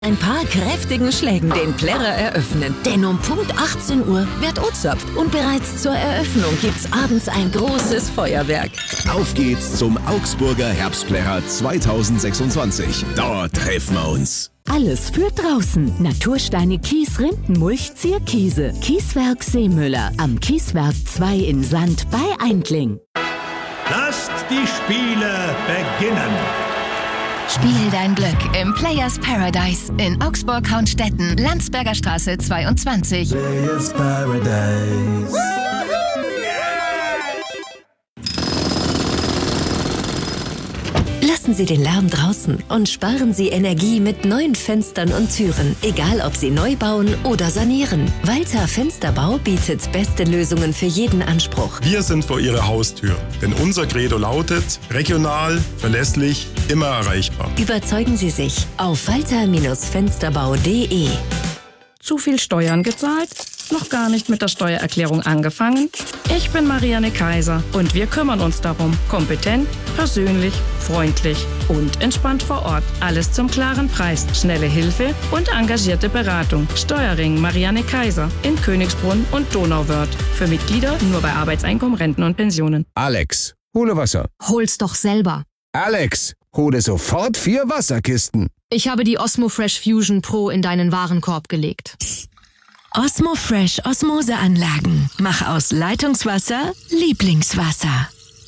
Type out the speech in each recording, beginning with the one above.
Ein paar kräftigen Schlägen den Plärrer eröffnen. Denn um Punkt 18 Uhr wird ozapft und bereits zur Eröffnung gibt's abends ein großes Feuerwerk. Auf geht's zum Augsburger Herbstplärrer 2026. Dort treffen wir uns. Alles für draußen. Natursteine, Kies, Rindenmulch, Zierkiese. Kieswerk Seemüller. Am Kieswerk 2 in Sand bei Eindling. Lasst die Spiele beginnen. Spiel dein Glück im Players Paradise in Augsburg-Haunstetten, Landsberger Straße 22. Players Paradise. Lassen Sie den Lärm draußen und sparen Sie Energie mit neuen Fenstern und Türen, egal ob Sie neu bauen oder sanieren. Walter Fensterbau bietet beste Lösungen für jeden Anspruch. Wir sind vor Ihrer Haustür, denn unser Credo lautet: regional, verlässlich, immer erreichbar. Überzeugen Sie sich auf walter-fensterbau.de. Zu viel Steuern gezahlt? Noch gar nicht mit der Steuererklärung angefangen? Ich bin Marianne Kaiser und wir kümmern uns darum. Kompetent, persönlich, freundlich und entspannt vor Ort. Alles zum klaren Preis, schnelle Hilfe und engagierte Beratung. Steuerring Marianne Kaiser in Königsbrunn und Donauwörth. Für Mitglieder nur bei Arbeitseinkommen, Renten und Pensionen. Alex, hole Wasser. Hol's doch selber. Alex, hole sofort 4 Wasserkisten. Ich habe die Osmo Fresh Fusion Pro in deinen Warenkorb gelegt. Osmo Fresh Osmoseanlagen. Mach aus Leitungswasser Lieblingswasser.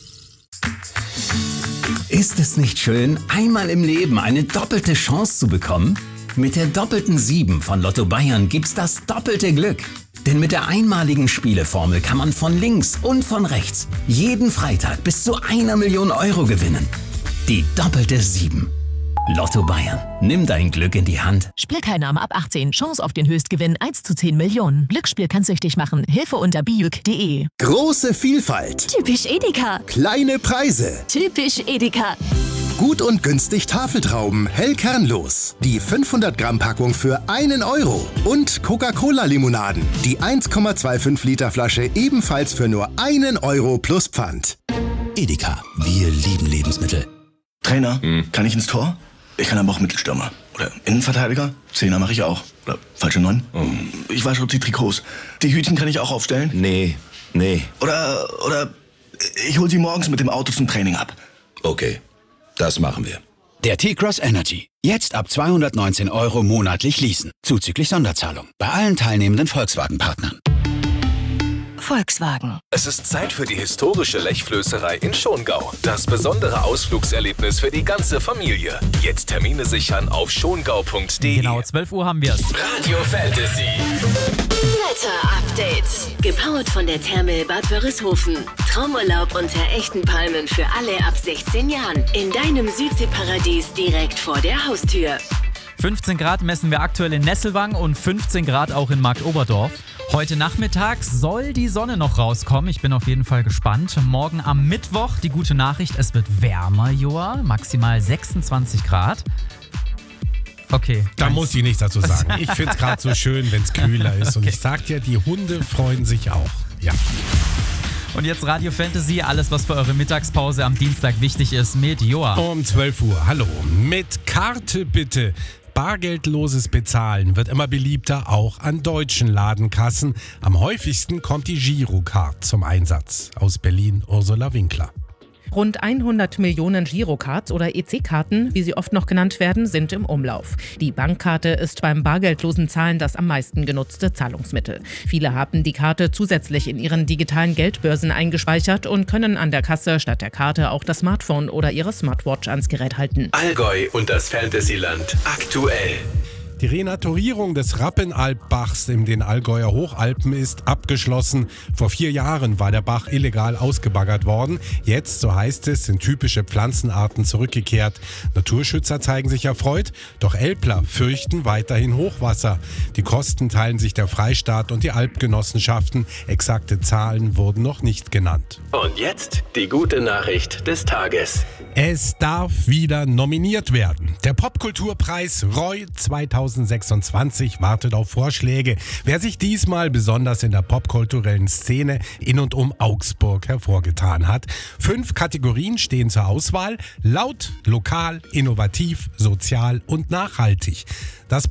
Ist es nicht schön, einmal im Leben eine doppelte Chance zu bekommen? Mit der doppelten 7 von Lotto Bayern gibt's das doppelte Glück. Denn mit der einmaligen Spieleformel kann man von links und von rechts jeden Freitag bis zu 1 Million Euro gewinnen. Die doppelte 7. Lotto Bayern. Nimm dein Glück in die Hand. Spielteilnahme ab 18. Chance auf den Höchstgewinn 1 zu 10 Millionen. Glücksspiel kann süchtig machen. Hilfe unter bijuk.de. Große Vielfalt. Typisch Edeka. Kleine Preise. Typisch Edeka. Gut und günstig Tafeltrauben, hell kernlos. Die 500 Gramm Packung für 1 Euro. Und Coca-Cola-Limonaden. Die 1,25 Liter Flasche ebenfalls für nur 1 Euro plus Pfand. Edeka. Wir lieben Lebensmittel. Trainer, kann ich ins Tor? Ich kann aber auch Mittelstürmer. Oder Innenverteidiger. Zehner mache ich auch. Oder falsche 9. Ich wasche die Trikots. Die Hütchen kann ich auch aufstellen? Nee. Oder ich hol sie morgens mit dem Auto zum Training ab. Okay, das machen wir. Der T-Cross Energy. Jetzt ab 219 Euro monatlich leasen. Zuzüglich Sonderzahlung. Bei allen teilnehmenden Volkswagen-Partnern. Volkswagen. Es ist Zeit für die historische Lechflößerei in Schongau. Das besondere Ausflugserlebnis für die ganze Familie. Jetzt Termine sichern auf schongau.de. Genau, 12 Uhr haben wir es. Radio Fantasy. Wetter-Update. Gepowert von der Therme Bad Wörishofen. Traumurlaub unter echten Palmen für alle ab 16 Jahren. In deinem Südseeparadies direkt vor der Haustür. 15 Grad messen wir aktuell in Nesselwang und 15 Grad auch in Marktoberdorf. Heute Nachmittag soll die Sonne noch rauskommen. Ich bin auf jeden Fall gespannt. Morgen am Mittwoch die gute Nachricht, es wird wärmer, Joa. Maximal 26 Grad. Okay. Da muss ich nichts dazu sagen. Ich finde es gerade so schön, wenn es kühler ist. Und ich sag dir, die Hunde freuen sich auch. Ja. Und jetzt Radio Fantasy, alles was für eure Mittagspause am Dienstag wichtig ist mit Joa. Um 12 Uhr, hallo. Mit Karte bitte. Bargeldloses Bezahlen wird immer beliebter, auch an deutschen Ladenkassen. Am häufigsten kommt die Girocard zum Einsatz. Aus Berlin, Ursula Winkler. Rund 100 Millionen Girocards oder EC-Karten, wie sie oft noch genannt werden, sind im Umlauf. Die Bankkarte ist beim bargeldlosen Zahlen das am meisten genutzte Zahlungsmittel. Viele haben die Karte zusätzlich in ihren digitalen Geldbörsen eingespeichert und können an der Kasse statt der Karte auch das Smartphone oder ihre Smartwatch ans Gerät halten. Allgäu und das Fantasyland aktuell. Die Renaturierung des Rappenalpbachs in den Allgäuer Hochalpen ist abgeschlossen. Vor 4 Jahren war der Bach illegal ausgebaggert worden. Jetzt, so heißt es, sind typische Pflanzenarten zurückgekehrt. Naturschützer zeigen sich erfreut, doch Elbler fürchten weiterhin Hochwasser. Die Kosten teilen sich der Freistaat und die Alpgenossenschaften. Exakte Zahlen wurden noch nicht genannt. Und jetzt die gute Nachricht des Tages. Es darf wieder nominiert werden. Der Popkulturpreis Roy 2023 2026 wartet auf Vorschläge, wer sich diesmal besonders in der popkulturellen Szene in und um Augsburg hervorgetan hat. 5 Kategorien stehen zur Auswahl: laut, lokal, innovativ, sozial und nachhaltig. Das